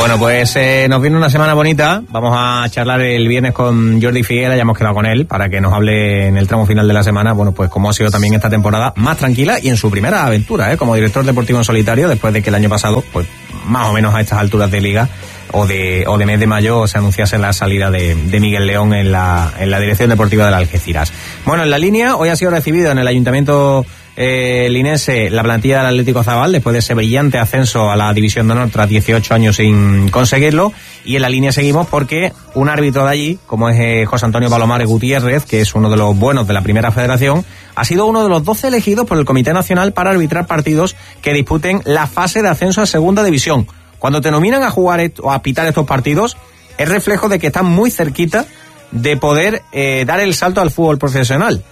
Bueno, pues nos viene una semana bonita. Vamos a charlar el viernes con Jordi Figuera, ya hemos quedado con él para que nos hable en el tramo final de la semana, bueno, pues cómo ha sido también esta temporada más tranquila y en su primera aventura, como director deportivo en solitario, después de que el año pasado, pues más o menos a estas alturas de liga o de mes de mayo se anunciase la salida de Miguel León en la dirección deportiva del Algeciras. Bueno, en la línea, hoy ha sido recibido en el Ayuntamiento linense la plantilla del Atlético Zabal después de ese brillante ascenso a la División de Honor tras 18 años sin conseguirlo, y en la línea seguimos porque un árbitro de allí, como es José Antonio Palomares Gutiérrez, que es uno de los buenos de la Primera Federación, ha sido uno de los 12 elegidos por el Comité Nacional para arbitrar partidos que disputen la fase de ascenso a Segunda División. Cuando te nominan a jugar o a pitar estos partidos, es reflejo de que están muy cerquita de poder dar el salto al fútbol profesional.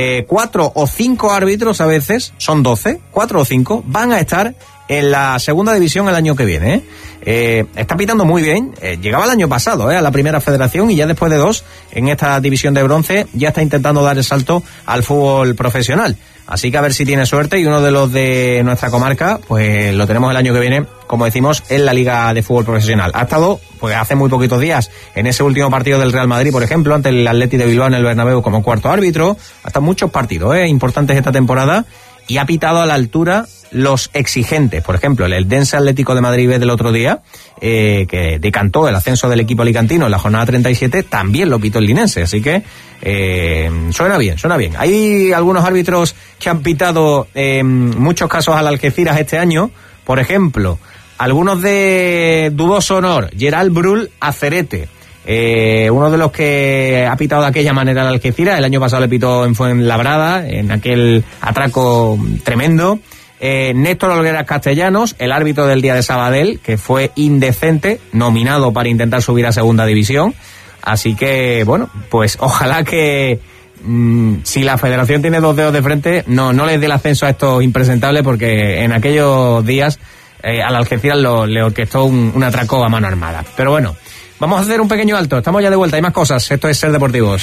4 o 5 árbitros, a veces son 12, 4 o 5 van a estar en la Segunda División el año que viene. Está pitando muy bien. Llegaba el año pasado a la Primera Federación y ya después de 2 en esta división de bronce ya está intentando dar el salto al fútbol profesional. Así que a ver si tiene suerte, y uno de los de nuestra comarca pues lo tenemos el año que viene, como decimos, en la Liga de Fútbol Profesional. Ha estado pues hace muy poquitos días en ese último partido del Real Madrid, por ejemplo, ante el Athletic de Bilbao en el Bernabéu como cuarto árbitro. Hasta muchos partidos importantes esta temporada, y ha pitado a la altura los exigentes. Por ejemplo, el Dense Atlético de Madrid B del otro día, que decantó el ascenso del equipo alicantino en la jornada 37, también lo pitó el linense. Así que suena bien. Hay algunos árbitros que han pitado muchos casos al Algeciras este año. Por ejemplo, algunos de dudoso honor: Gerald Brull Acerete, uno de los que ha pitado de aquella manera al Algeciras. El año pasado le pitó en Fuenlabrada, en aquel atraco tremendo. Néstor Olgueras Castellanos, el árbitro del día de Sabadell, que fue indecente, nominado para intentar subir a Segunda División. Así que, bueno, pues ojalá que si la federación tiene 2 dedos de frente, no les dé el ascenso a estos impresentables, porque en aquellos días al Algeciras le orquestó un atraco a mano armada. Pero bueno, vamos a hacer un pequeño alto, estamos ya de vuelta, hay más cosas. Esto es Ser Deportivos.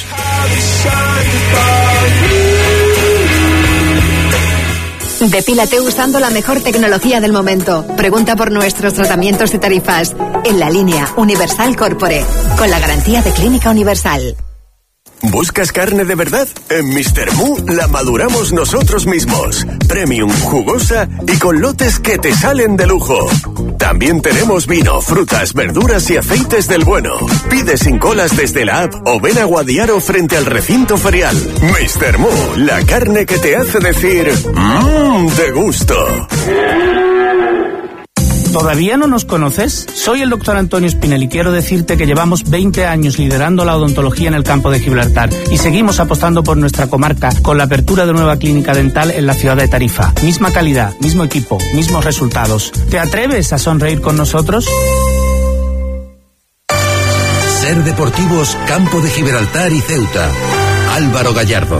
Depílate usando la mejor tecnología del momento. Pregunta por nuestros tratamientos y tarifas en la línea Universal Corpore, con la garantía de Clínica Universal. ¿Buscas carne de verdad? En Mr. Mu la maduramos nosotros mismos. Premium, jugosa y con lotes que te salen de lujo. También tenemos vino, frutas, verduras y aceites del bueno. Pide sin colas desde la app o ven a Guadiaro frente al recinto ferial. Mr. Mu, la carne que te hace decir de gusto. ¿Todavía no nos conoces? Soy el doctor Antonio Espinel y quiero decirte que llevamos 20 años liderando la odontología en el campo de Gibraltar y seguimos apostando por nuestra comarca con la apertura de nueva clínica dental en la ciudad de Tarifa. Misma calidad, mismo equipo, mismos resultados. ¿Te atreves a sonreír con nosotros? Ser Deportivos, Campo de Gibraltar y Ceuta. Álvaro Gallardo.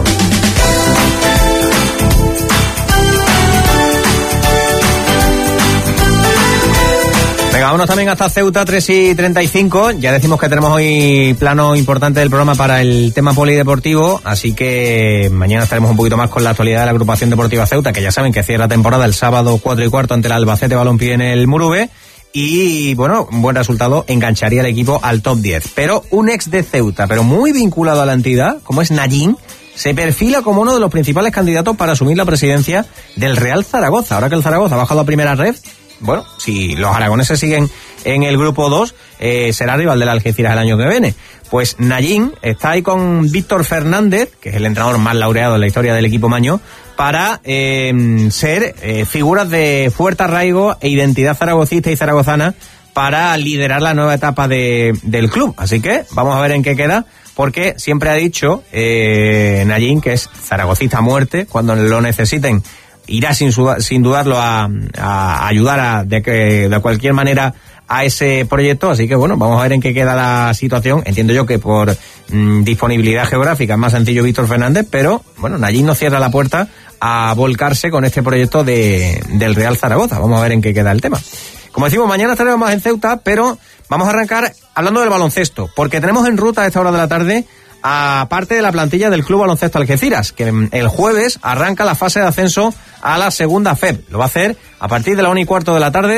Venga, vámonos también hasta Ceuta, 3:35. Ya decimos que tenemos hoy plano importante del programa para el tema polideportivo, así que mañana estaremos un poquito más con la actualidad de la agrupación deportiva Ceuta, que ya saben que cierra temporada el sábado 4:15 ante el Albacete Balompié en el Murube. Y bueno, un buen resultado engancharía al equipo al top 10. Pero un ex de Ceuta, pero muy vinculado a la entidad, como es Nayín, se perfila como uno de los principales candidatos para asumir la presidencia del Real Zaragoza. Ahora que el Zaragoza ha bajado a primera red, bueno, si los aragoneses siguen en el grupo 2, será rival del Algeciras el año que viene. Pues Nayín está ahí con Víctor Fernández, que es el entrenador más laureado en la historia del equipo maño, para ser figuras de fuerte arraigo e identidad zaragocista y zaragozana para liderar la nueva etapa del club. Así que vamos a ver en qué queda, porque siempre ha dicho Nayín que es zaragocista a muerte. Cuando lo necesiten irá sin dudarlo a ayudar de cualquier manera a ese proyecto. Así que bueno, vamos a ver en qué queda la situación. Entiendo yo que por disponibilidad geográfica es más sencillo Víctor Fernández, pero bueno, Nayín no cierra la puerta a volcarse con este proyecto del Real Zaragoza. Vamos a ver en qué queda el tema. Como decimos, mañana estaremos más en Ceuta, pero vamos a arrancar hablando del baloncesto, porque tenemos en ruta a esta hora de la tarde a parte de la plantilla del Club Baloncesto Algeciras, que el jueves arranca la fase de ascenso a la segunda FEB. Lo va a hacer a partir de la 1:15 de la tarde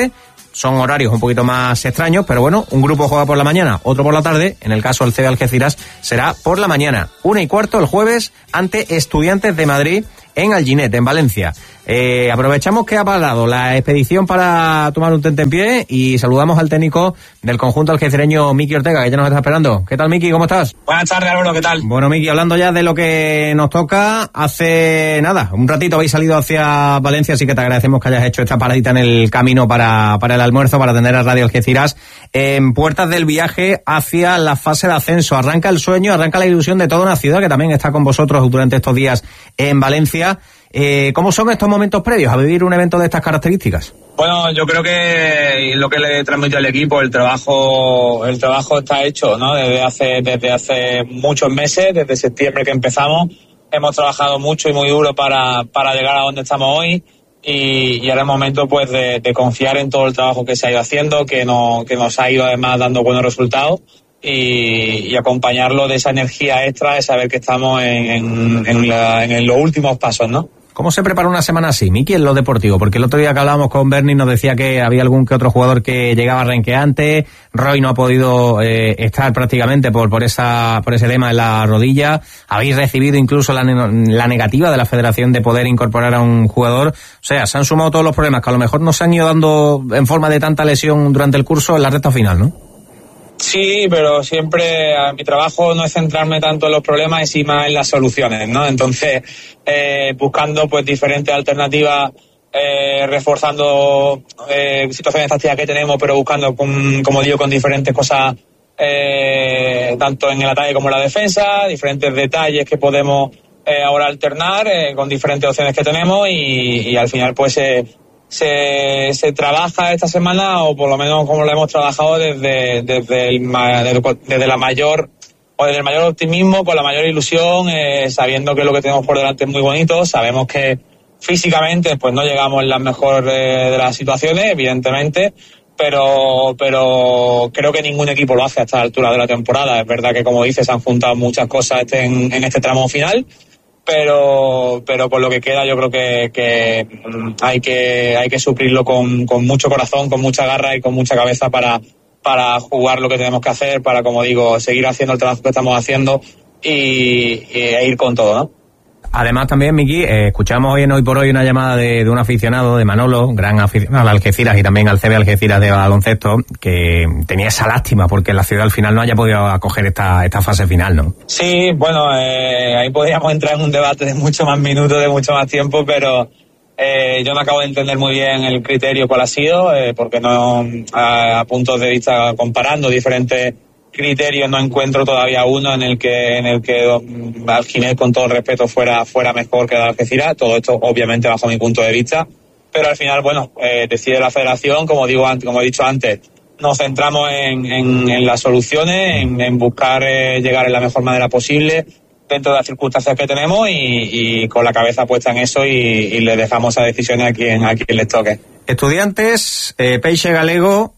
son horarios un poquito más extraños, pero bueno, un grupo juega por la mañana, otro por la tarde. En el caso del CB Algeciras será por la mañana, 1:15 el jueves ante Estudiantes de Madrid en Alginet, en Valencia. Aprovechamos que ha parado la expedición para tomar un tentempié y saludamos al técnico del conjunto algecireño, Miki Ortega, que ya nos está esperando. ¿Qué tal, Miki? ¿Cómo estás? Buenas tardes, Álvaro, ¿qué tal? Bueno, Miki, hablando ya de lo que nos toca, hace nada, un ratito habéis salido hacia Valencia, así que te agradecemos que hayas hecho esta paradita en el camino para el almuerzo, para atender a Radio Algeciras. En puertas del viaje hacia la fase de ascenso, arranca el sueño, arranca la ilusión de toda una ciudad que también está con vosotros durante estos días en Valencia. ¿Cómo son estos momentos previos a vivir un evento de estas características? Bueno, yo creo que lo que le transmitió al equipo, el trabajo está hecho, ¿no? Desde hace muchos meses, desde septiembre que empezamos, hemos trabajado mucho y muy duro para llegar a donde estamos hoy, y ahora es momento pues de confiar en todo el trabajo que se ha ido haciendo, que nos ha ido además dando buenos resultados, y acompañarlo de esa energía extra de saber que estamos en los últimos pasos, ¿no? ¿Cómo se prepara una semana así, Miki, en lo deportivo? Porque el otro día que hablábamos con Bernie nos decía que había algún que otro jugador que llegaba renqueante, Roy no ha podido estar prácticamente por ese tema en la rodilla, habéis recibido incluso la negativa de la federación de poder incorporar a un jugador, o sea, se han sumado todos los problemas que a lo mejor no se han ido dando en forma de tanta lesión durante el curso en la recta final, ¿no? Sí, pero siempre mi trabajo no es centrarme tanto en los problemas y sí más en las soluciones, ¿no? Entonces, buscando pues diferentes alternativas, reforzando situaciones tácticas que tenemos, pero buscando, como digo, con diferentes cosas, tanto en el ataque como en la defensa, diferentes detalles que podemos ahora alternar con diferentes opciones que tenemos, y al final pues se trabaja esta semana, o por lo menos como lo hemos trabajado desde el mayor optimismo, con la mayor ilusión, sabiendo que lo que tenemos por delante es muy bonito. Sabemos que físicamente pues no llegamos en las mejores de las situaciones, evidentemente, pero creo que ningún equipo lo hace a esta altura de la temporada. Es verdad que, como dices, se han juntado muchas cosas en este tramo final, pero por lo que queda yo creo que hay que suplirlo con mucho corazón, con mucha garra y con mucha cabeza para jugar lo que tenemos que hacer, para, como digo, seguir haciendo el trabajo que estamos haciendo e ir con todo, ¿no? Además también, Miki, escuchamos hoy en Hoy por Hoy una llamada de un aficionado, de Manolo, gran aficionado al Algeciras y también al CB Algeciras de baloncesto, que tenía esa lástima porque la ciudad al final no haya podido acoger esta fase final, ¿no? Sí, bueno, ahí podríamos entrar en un debate de mucho más minutos, de mucho más tiempo, pero yo no acabo de entender muy bien el criterio cuál ha sido, porque no, a puntos de vista, comparando diferentes criterios, no encuentro todavía uno en el que Alginet, con todo el respeto, fuera mejor que la Algeciras. Todo esto obviamente bajo mi punto de vista, pero al final, bueno, decide la federación. Como he dicho antes, nos centramos en las soluciones, en buscar llegar en la mejor manera posible dentro de las circunstancias que tenemos, y con la cabeza puesta en eso, y le dejamos a decisiones a quien les toque. Estudiantes, Peixe Galego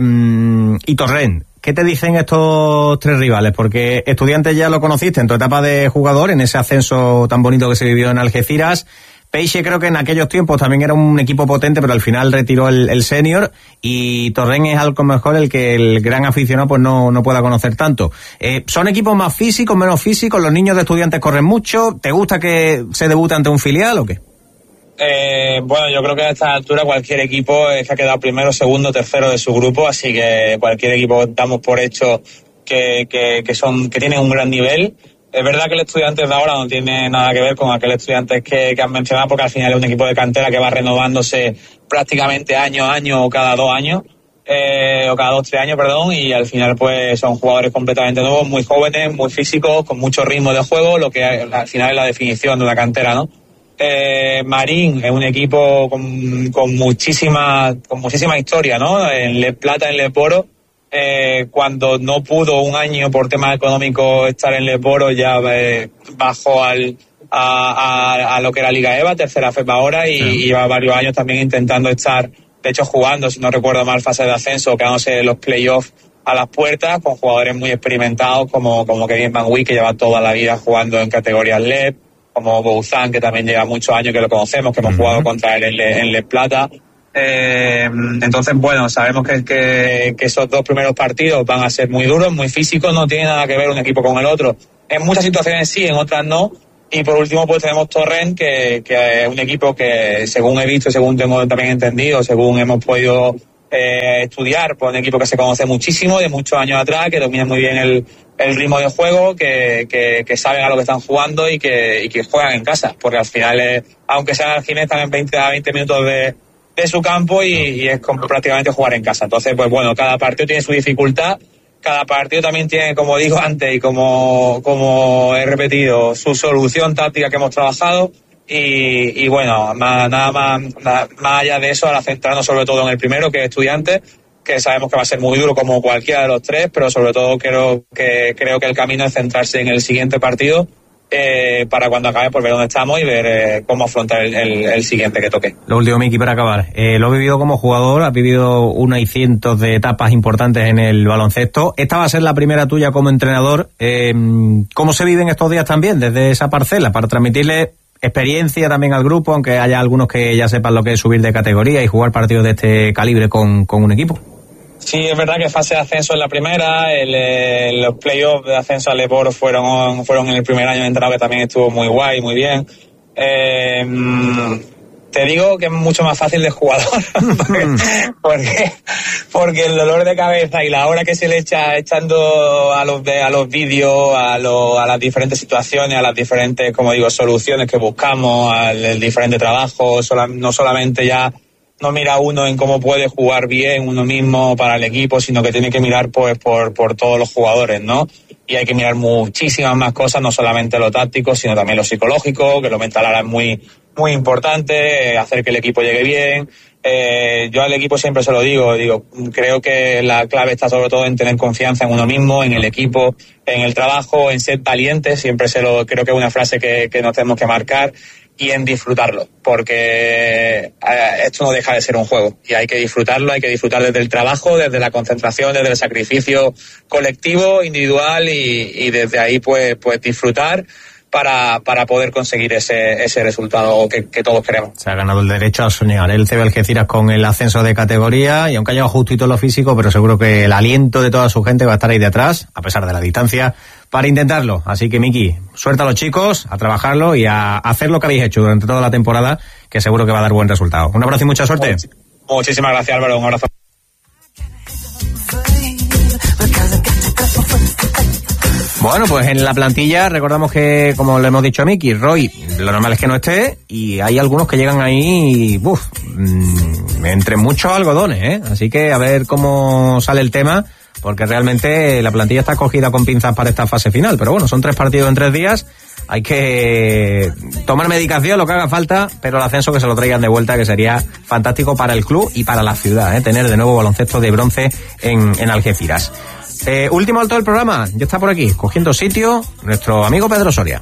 y Torrent. ¿Qué te dicen estos tres rivales? Porque Estudiantes ya lo conociste en tu etapa de jugador, en ese ascenso tan bonito que se vivió en Algeciras. Peixe creo que en aquellos tiempos también era un equipo potente, pero al final retiró el senior, y Torrent es algo mejor el que el gran aficionado pues no pueda conocer tanto. ¿Son equipos más físicos, menos físicos? ¿Los niños de Estudiantes corren mucho? ¿Te gusta que se debute ante un filial o qué? Bueno, yo creo que a esta altura cualquier equipo que ha quedado primero, segundo, tercero de su grupo, así que cualquier equipo damos por hecho que tienen un gran nivel. Es verdad que el Estudiantes de ahora no tiene nada que ver con aquel Estudiantes que han mencionado, porque al final es un equipo de cantera que va renovándose prácticamente año a año, o cada 2 años, o cada 2-3 años, perdón, y al final pues son jugadores completamente nuevos, muy jóvenes, muy físicos, con mucho ritmo de juego, lo que al final es la definición de una cantera, ¿no? Marín es un equipo con muchísima historia, ¿no? En Les Plata, en Les Boro, cuando no pudo un año por temas económicos estar en Les Boro, ya bajó a lo que era Liga EVA, tercera FEP ahora, y lleva varios años también intentando estar, de hecho jugando, si no recuerdo mal, fase de ascenso, quedándose en los playoffs a las puertas, con jugadores muy experimentados como Kevin Van Wyk, que lleva toda la vida jugando en categorías LEP, como Bouzan, que también lleva muchos años que lo conocemos, que hemos jugado contra él en Les Plata. Entonces, bueno, sabemos que esos 2 primeros partidos van a ser muy duros, muy físicos, no tiene nada que ver un equipo con el otro. En muchas situaciones sí, en otras no. Y por último, pues tenemos Torrent, que es un equipo que, según he visto, según tengo también entendido, según hemos podido estudiar, pues un equipo que se conoce muchísimo, de muchos años atrás, que domina muy bien el ritmo de juego, que saben a lo que están jugando y que juegan en casa, porque al final, aunque sean Alginet, están en 20 minutos de su campo y es como prácticamente jugar en casa. Entonces, pues bueno, cada partido tiene su dificultad, cada partido también tiene, como digo antes y como he repetido, su solución táctica que hemos trabajado. Y bueno, nada más allá de eso, ahora centrarnos sobre todo en el primero, que es Estudiantes, que sabemos que va a ser muy duro como cualquiera de los 3, pero sobre todo creo que el camino es centrarse en el siguiente partido, para cuando acabe, pues ver dónde estamos y ver cómo afrontar el siguiente que toque. Lo último, Miki, para acabar. Lo he vivido como jugador, has vivido una y cientos de etapas importantes en el baloncesto. Esta va a ser la primera tuya como entrenador. ¿Cómo se viven estos días también desde esa parcela para transmitirle experiencia también al grupo, aunque haya algunos que ya sepan lo que es subir de categoría y jugar partidos de este calibre con un equipo? Sí, es verdad que fase de ascenso en la primera, los playoffs de ascenso al Leboro fueron en el primer año de entrada, que también estuvo muy guay, muy bien. Te digo que es mucho más fácil de jugador, porque el dolor de cabeza y la hora que se le echa echando a los vídeos, a las diferentes situaciones, a las diferentes, como digo, soluciones que buscamos, al diferente trabajo, no solamente ya no mira uno en cómo puede jugar bien uno mismo para el equipo, sino que tiene que mirar pues por todos los jugadores, ¿no? Y hay que mirar muchísimas más cosas, no solamente lo táctico, sino también lo psicológico, que lo mental ahora es muy, muy importante, hacer que el equipo llegue bien. Yo al equipo siempre se lo digo, creo que la clave está sobre todo en tener confianza en uno mismo, en el equipo, en el trabajo, en ser valiente, creo que es una frase que nos tenemos que marcar, y en disfrutarlo, porque esto no deja de ser un juego y hay que disfrutarlo, hay que disfrutar desde el trabajo, desde la concentración, desde el sacrificio colectivo, individual y desde ahí pues disfrutar para poder conseguir ese resultado que todos queremos. Se ha ganado el derecho a soñar el CB Algeciras con el ascenso de categoría, y aunque haya justito lo físico, pero seguro que el aliento de toda su gente va a estar ahí detrás, a pesar de la distancia, para intentarlo. Así que, Miki, suerte a los chicos, a trabajarlo y a hacer lo que habéis hecho durante toda la temporada, que seguro que va a dar buen resultado. Un abrazo y mucha suerte. Muchísimas gracias, Álvaro. Un abrazo. Bueno, pues en la plantilla recordamos que, como le hemos dicho a Miki, Roy, lo normal es que no esté, y hay algunos que llegan ahí, entre muchos algodones, ¿eh? Así que a ver cómo sale el tema, porque realmente la plantilla está cogida con pinzas para esta fase final, pero bueno, son 3 partidos en 3 días, hay que tomar medicación, lo que haga falta, pero el ascenso que se lo traigan de vuelta, que sería fantástico para el club y para la ciudad, tener de nuevo baloncesto de bronce en Algeciras. Último alto del programa, ya está por aquí, cogiendo sitio, nuestro amigo Pedro Soria.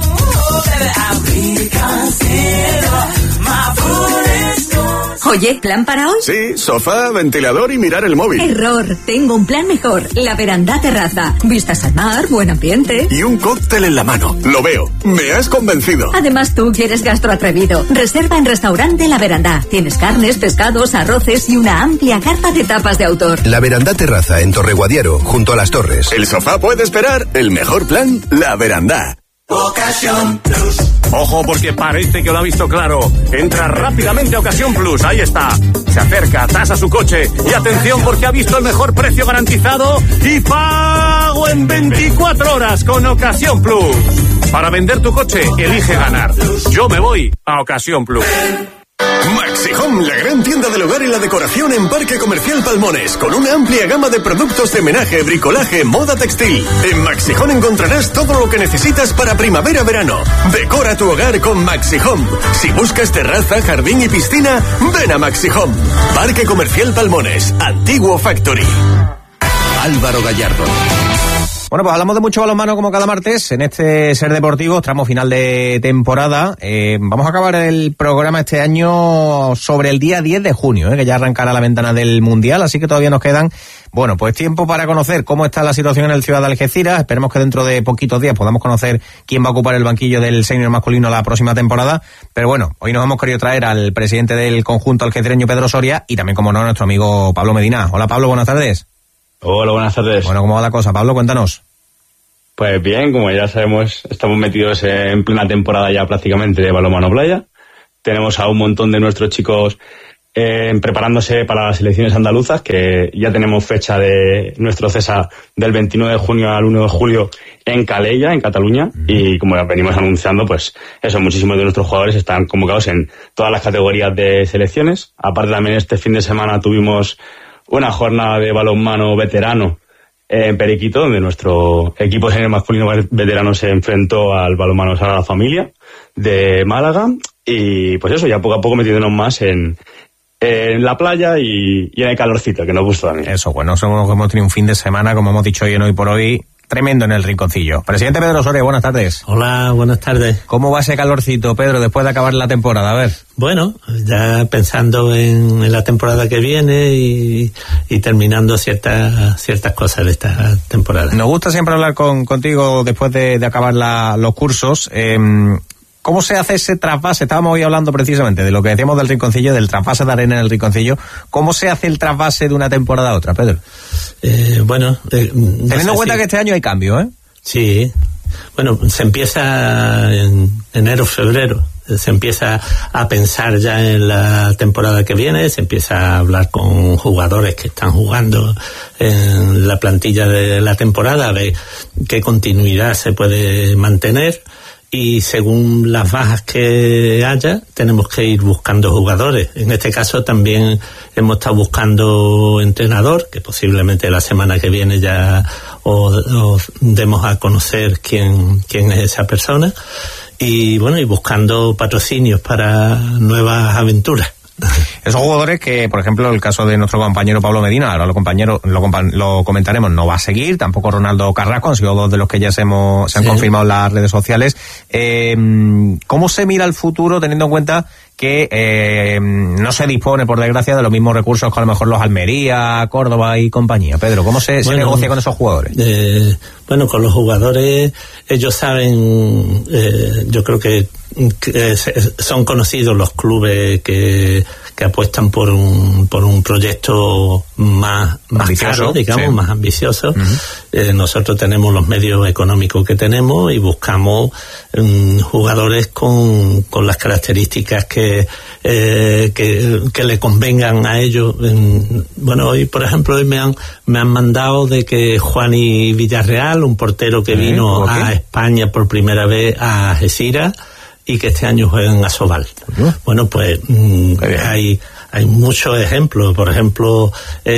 Oye, ¿plan para hoy? Sí, sofá, ventilador y mirar el móvil. Error, tengo un plan mejor. La Verandá Terraza. Vistas al mar, buen ambiente. Y un cóctel en la mano. Lo veo. Me has convencido. Además, tú quieres gastroatrevido. Reserva en Restaurante La Verandá. Tienes carnes, pescados, arroces y una amplia carta de tapas de autor. La Verandá Terraza en Torreguadiaro, junto a las Torres. El sofá puede esperar. El mejor plan, La Verandá. Ocasión Plus. Ojo, porque parece que lo ha visto claro. Entra rápidamente a Ocasión Plus, ahí está. Se acerca, tasa su coche y atención, porque ha visto el mejor precio garantizado y pago en 24 horas con Ocasión Plus. Para vender tu coche, elige ganar. Yo me voy a Ocasión Plus. Maxi Home, la gran tienda del hogar y la decoración en Parque Comercial Palmones, con una amplia gama de productos de menaje, bricolaje, moda textil. En Maxi Home encontrarás todo lo que necesitas para primavera-verano. Decora tu hogar con Maxi Home. Si buscas terraza, jardín y piscina, ven a Maxi Home. Parque Comercial Palmones, Antiguo Factory. Álvaro Gallardo. Bueno, pues hablamos de mucho balonmano como cada martes en este Ser Deportivo, tramo final de temporada. Vamos a acabar el programa este año sobre el día 10 de junio, que ya arrancará la ventana del Mundial, así que todavía nos quedan, bueno, pues tiempo para conocer cómo está la situación en el Ciudad de Algeciras. Esperemos que dentro de poquitos días podamos conocer quién va a ocupar el banquillo del senior masculino la próxima temporada. Pero bueno, hoy nos hemos querido traer al presidente del conjunto algecireño, Pedro Soria, y también, como no, a nuestro amigo Pablo Medina. Hola Pablo, buenas tardes. Hola, buenas tardes. Bueno, ¿cómo va la cosa, Pablo? Cuéntanos. Pues bien, como ya sabemos, estamos metidos en plena temporada ya prácticamente de balonmano playa. Tenemos a un montón de nuestros chicos preparándose para las selecciones andaluzas, que ya tenemos fecha de nuestro CESA del 29 de junio al 1 de julio en Calella, en Cataluña. Y como ya venimos anunciando, pues eso, muchísimos de nuestros jugadores están convocados en todas las categorías de selecciones. Aparte, también este fin de semana tuvimos una jornada de balonmano veterano en Periquito, donde nuestro equipo senior masculino veterano se enfrentó al balonmano Sagrada Familia de Málaga. Y pues eso, ya poco a poco metiéndonos más en la playa y en el calorcito, que nos gusta también. Eso, bueno, hemos tenido un fin de semana, como hemos dicho hoy en Hoy por Hoy, tremendo en el Rinconcillo. Presidente Pedro Soria, buenas tardes. Hola, buenas tardes. ¿Cómo va ese calorcito, Pedro, después de acabar la temporada? A ver. Bueno, ya pensando en la temporada que viene y terminando ciertas cosas de esta temporada. Nos gusta siempre hablar contigo después de acabar los cursos. ¿Cómo se hace ese trasvase? Estábamos hoy hablando precisamente de lo que decíamos del Rinconcillo, del trasvase de arena en el Rinconcillo. ¿Cómo se hace el trasvase de una temporada a otra, Pedro? Teniendo en cuenta que este año hay cambio, ¿eh? Sí. Bueno, se empieza en enero, febrero. Se empieza a pensar ya en la temporada que viene, se empieza a hablar con jugadores que están jugando en la plantilla de la temporada, a ver qué continuidad se puede mantener. Y según las bajas que haya, tenemos que ir buscando jugadores. En este caso también hemos estado buscando entrenador, que posiblemente la semana que viene ya os demos a conocer quién es esa persona. Y bueno, y buscando patrocinios para nuevas aventuras. Esos jugadores que, por ejemplo, el caso de nuestro compañero Pablo Medina, ahora lo comentaremos, no va a seguir, tampoco Ronaldo Carrasco, han sido dos de los que ya se han confirmado en las redes sociales. ¿Cómo se mira el futuro teniendo en cuenta que no se dispone, por desgracia, de los mismos recursos que a lo mejor los Almería, Córdoba y compañía? Pedro, ¿cómo se negocia con esos jugadores? Con los jugadores, ellos saben, yo creo que son conocidos los clubes que apuestan por un proyecto más caro, digamos, sí, más ambicioso. Uh-huh. Nosotros tenemos los medios económicos que tenemos y buscamos jugadores con las características que le convengan a ellos. Hoy, por ejemplo, hoy me han mandado de que Juani Villarreal, un portero que vino a España por primera vez a Algeciras, y que este año juega en Asobal. Uh-huh. Bueno, pues hay muchos ejemplos. Por ejemplo,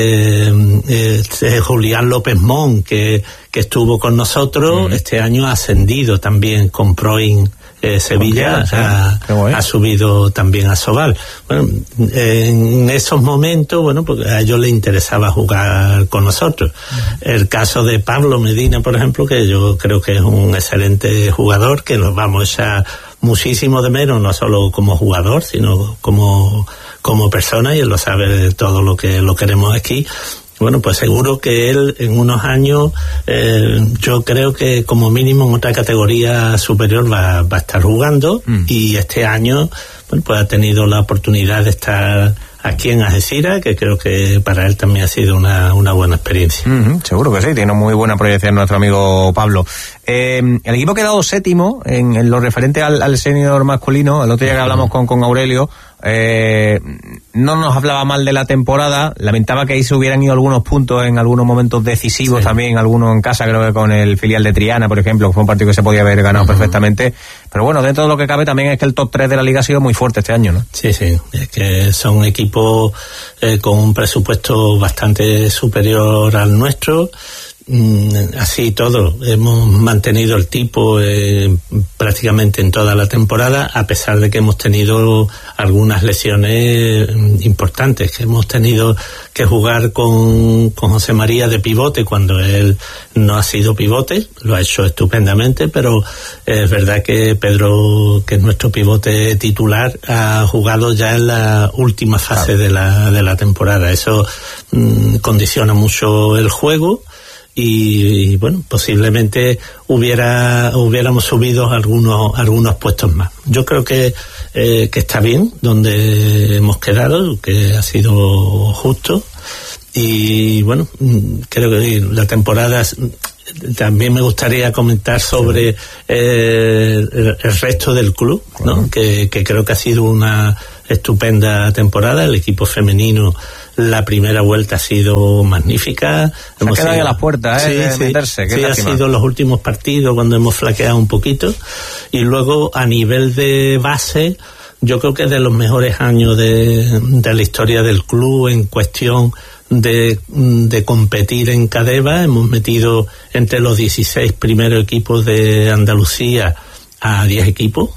Julián López Mon, que estuvo con nosotros, este año ha ascendido también con Proin Sevilla, ha subido también a Asobal. Bueno, en esos momentos, porque a ellos les interesaba jugar con nosotros. El caso de Pablo Medina, por ejemplo, que yo creo que es un excelente jugador, que nos vamos a echar muchísimo de menos, no solo como jugador, sino como persona, y él lo sabe todo lo que lo queremos aquí. Bueno, pues seguro que él en unos años, yo creo que como mínimo en otra categoría superior va a estar jugando, y este año pues ha tenido la oportunidad de estar aquí en Algeciras, que creo que para él también ha sido una buena experiencia. Seguro que sí, tiene muy buena proyección nuestro amigo Pablo. El equipo ha quedado séptimo en lo referente al senior masculino. El otro día que hablamos con Aurelio, no nos hablaba mal de la temporada, lamentaba que ahí se hubieran ido algunos puntos en algunos momentos decisivos, también algunos en casa, creo que con el filial de Triana, por ejemplo, que fue un partido que se podía haber ganado perfectamente. Pero bueno, dentro de lo que cabe también es que el top 3 de la liga ha sido muy fuerte este año, ¿no? Sí, es que son equipos con un presupuesto bastante superior al nuestro. así todo, hemos mantenido el tipo prácticamente en toda la temporada, a pesar de que hemos tenido algunas lesiones importantes, que hemos tenido que jugar con José María de pivote cuando él no ha sido pivote, lo ha hecho estupendamente, pero es verdad que Pedro, que es nuestro pivote titular, ha jugado ya en la última fase de la temporada. Eso condiciona mucho el juego. Y bueno, posiblemente hubiéramos subido algunos puestos más. Yo creo que está bien donde hemos quedado, que ha sido justo, y bueno, creo que la temporada también me gustaría comentar sobre el resto del club, ¿no? Que creo que ha sido una estupenda temporada. El equipo femenino, la primera vuelta ha sido magnífica. Se ha quedado ahí a las puertas, de meterse. Sí, ha sido los últimos partidos cuando hemos flaqueado un poquito. Y luego, a nivel de base, yo creo que es de los mejores años de la historia del club en cuestión de competir en Cadeva. Hemos metido entre los 16 primeros equipos de Andalucía a 10 equipos.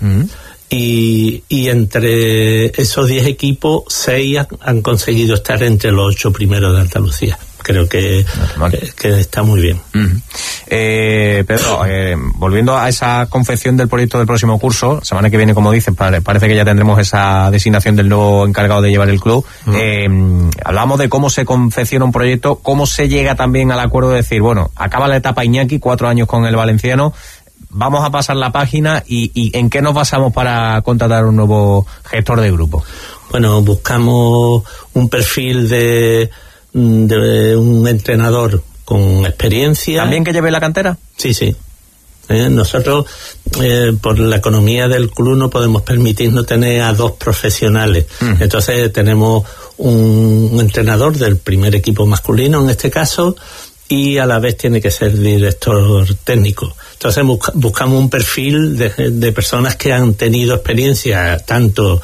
Y entre esos 10 equipos, 6 han conseguido estar entre los 8 primeros de Andalucía. Creo que está muy bien. Pedro, volviendo a esa confección del proyecto del próximo curso, semana que viene, como dices, parece que ya tendremos esa designación del nuevo encargado de llevar el club. Hablamos de cómo se confecciona un proyecto, cómo se llega también al acuerdo de decir, bueno, acaba la etapa Iñaki, 4 años con el valenciano, vamos a pasar la página y ¿en qué nos basamos para contratar un nuevo gestor de grupo? Bueno, buscamos un perfil de un entrenador con experiencia. ¿También que lleve la cantera? Sí. Nosotros, por la economía del club, no podemos permitirnos tener a 2 profesionales. Entonces tenemos un entrenador del primer equipo masculino, en este caso, y a la vez tiene que ser director técnico. Entonces buscamos un perfil de personas que han tenido experiencia tanto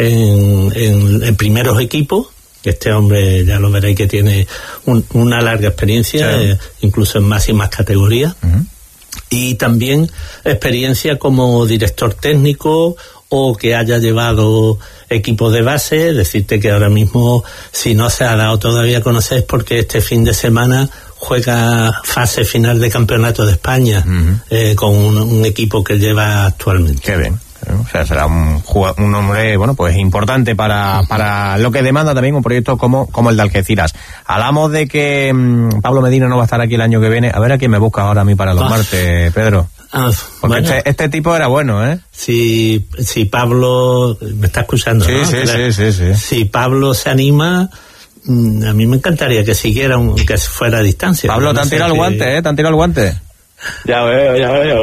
en primeros equipos. Este hombre, ya lo veréis, que tiene una larga experiencia, incluso en máximas categorías. Y también experiencia como director técnico o que haya llevado equipos de base. Decirte que ahora mismo, si no se ha dado todavía a conocer, es porque este fin de semana juega fase final de Campeonato de España con un equipo que lleva actualmente. Qué bien. O sea, será un hombre, bueno, pues importante para lo que demanda también un proyecto como el de Algeciras. Hablamos de que Pablo Medina no va a estar aquí el año que viene. A ver a quién me busca ahora a mí para los martes, Pedro. Porque bueno, este tipo era bueno, ¿eh? Si Pablo me está escuchando, sí, ¿no? Sí. Si Pablo se anima, a mí me encantaría que siguiera, que fuera a distancia. Pablo, te han tirado el guante, ¿eh? ¿Te han tirado el guante? Ya veo.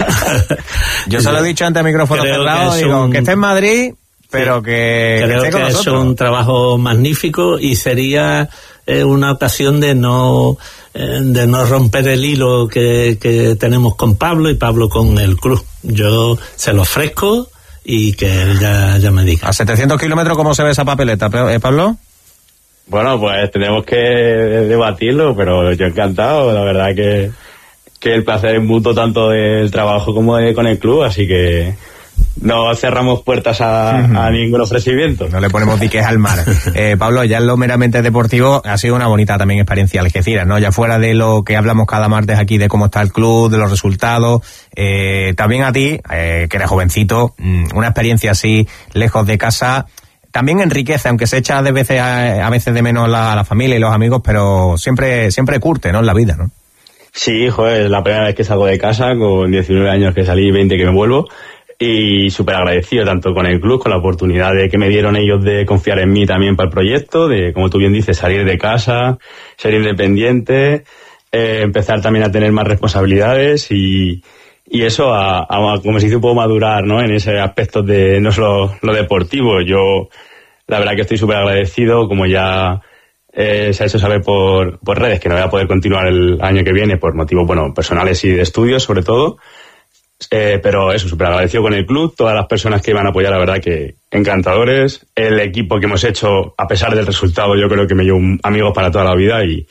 Yo se lo he dicho antes a micrófono cerrado, digo, que esté en Madrid, pero que creo esté con que nosotros. Es un trabajo magnífico y sería una ocasión de no romper el hilo que tenemos con Pablo y Pablo con el club. Yo se lo ofrezco y que él ya me diga. A 700 kilómetros, ¿cómo se ve esa papeleta, Pablo? Bueno, pues tenemos que debatirlo, pero yo encantado, la verdad que el placer es mutuo tanto del trabajo como con el club, así que no cerramos puertas a ningún ofrecimiento. No le ponemos diques al mar. Pablo, ya en lo meramente deportivo ha sido una bonita también experiencia Algeciras, ¿no? Ya fuera de lo que hablamos cada martes aquí de cómo está el club, de los resultados, también a ti, que eres jovencito, una experiencia así, lejos de casa, también enriquece, aunque se echa a veces de menos la familia y los amigos, pero siempre curte, ¿no? En la vida, ¿no? Sí, joder, es la primera vez que salgo de casa, con 19 años que salí, 20 que me vuelvo, y súper agradecido tanto con el club, con la oportunidad de que me dieron ellos de confiar en mí también para el proyecto, de, como tú bien dices, salir de casa, ser independiente, empezar también a tener más responsabilidades y eso como se dice, un poco madurar, ¿no? En ese aspecto de no solo lo deportivo. Yo, la verdad que estoy súper agradecido, como ya se ha hecho saber por redes que no voy a poder continuar el año que viene por motivos, bueno, personales y de estudios sobre todo, pero eso, súper agradecido con el club, todas las personas que iban a apoyar, la verdad que encantadores, el equipo que hemos hecho, a pesar del resultado, yo creo que me llevo amigos para toda la vida y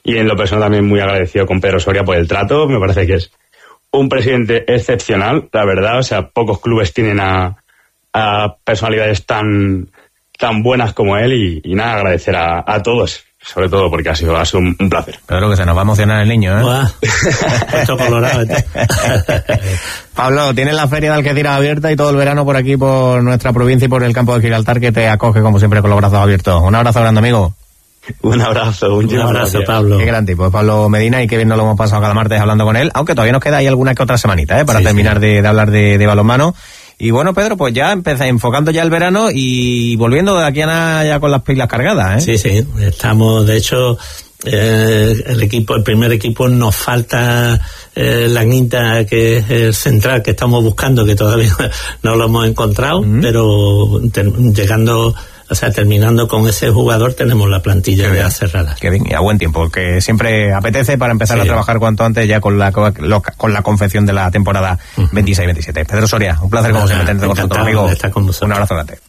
Y en lo personal también muy agradecido con Pedro Soria por el trato. Me parece que es un presidente excepcional, la verdad. O sea, pocos clubes tienen a personalidades tan buenas como él y nada, agradecer a todos, sobre todo porque ha sido un placer. Claro que se nos va a emocionar el niño, ¿eh? Esto colorado. Pablo, tienes la feria de Algeciras abierta y todo el verano por aquí, por nuestra provincia y por el campo de Gibraltar, que te acoge como siempre con los brazos abiertos. Un abrazo grande, amigo. Un abrazo, un abrazo, Pablo. Qué gran tipo, Pablo Medina, y qué bien nos lo hemos pasado cada martes hablando con él, aunque todavía nos queda ahí alguna que otra semanita, para terminar de hablar de balonmano. Y bueno, Pedro, pues ya enfocando ya el verano y volviendo de aquí a nada ya con las pilas cargadas, ¿eh? Sí, estamos, de hecho, el primer equipo nos falta la quinta, que es el central que estamos buscando, que todavía no lo hemos encontrado, pero terminando con ese jugador tenemos la plantilla ya cerrada. Qué bien, y a buen tiempo, que siempre apetece para empezar a trabajar cuanto antes ya con la confección de la temporada 26-27. Pedro Soria, un placer como siempre tenerte con nosotros, amigo. Un abrazo grande.